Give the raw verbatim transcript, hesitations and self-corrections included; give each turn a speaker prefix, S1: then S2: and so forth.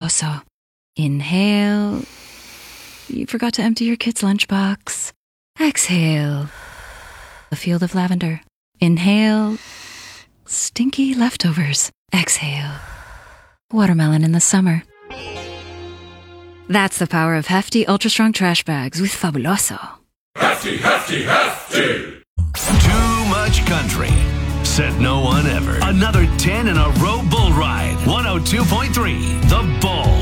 S1: Fabuloso. Inhale. You forgot to empty your kid's lunchbox. Exhale. A field of lavender. Inhale. Stinky leftovers. Exhale. Watermelon in the summer. That's the power of hefty, ultra-strong trash bags with Fabuloso.
S2: Hefty, hefty, hefty!
S3: Too much country. Said no one ever. Another ten in a row bull ride. one oh two point three, The Bull.